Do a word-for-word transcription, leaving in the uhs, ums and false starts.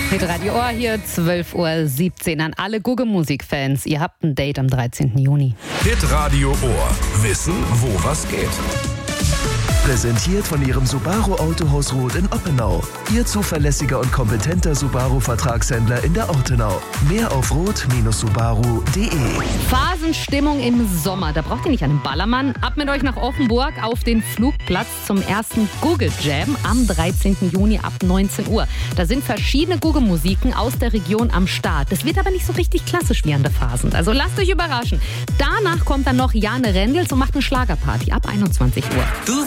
Mit Radio Ohr hier, zwölf Uhr siebzehn. An alle Gugge-Musik-Fans. Ihr habt ein Date am dreizehnten Juni. Hit Radio Ohr. Wissen, wo was geht. Präsentiert von Ihrem Subaru Autohaus Roth in Oppenau. Ihr zuverlässiger und kompetenter Subaru-Vertragshändler in der Ortenau. Mehr auf roth Subaru punkt de. Phasenstimmung im Sommer. Da braucht ihr nicht einen Ballermann. Ab mit euch nach Offenburg auf den Flugplatz zum ersten Gugge Jam am dreizehnten Juni ab neunzehn Uhr. Da sind verschiedene Gugge-Musiken aus der Region am Start. Das wird aber nicht so richtig klassisch wie an der Phasen. Also lasst euch überraschen. Danach kommt dann noch Jane Rendels und macht eine Schlagerparty ab einundzwanzig Uhr. Du